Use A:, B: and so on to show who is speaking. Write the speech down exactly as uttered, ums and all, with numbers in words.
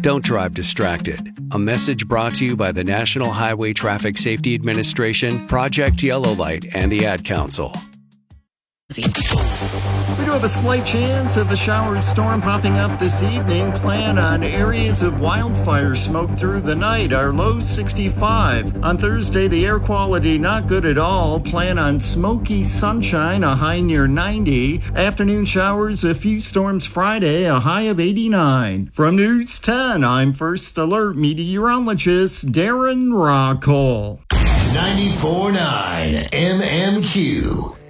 A: Don't drive distracted. A message brought to you by the National Highway Traffic Safety Administration, Project Yellow Light, and the Ad Council.
B: We do have a slight chance of a shower storm popping up this evening. Plan on areas of wildfire smoke through the night. Our low sixty-five. On Thursday, the air quality not good at all. Plan on smoky sunshine, a high near ninety. Afternoon showers, a few storms Friday, a high of eighty-nine. From News ten, I'm First Alert meteorologist Darren Rockall.
C: ninety-four point nine M M Q.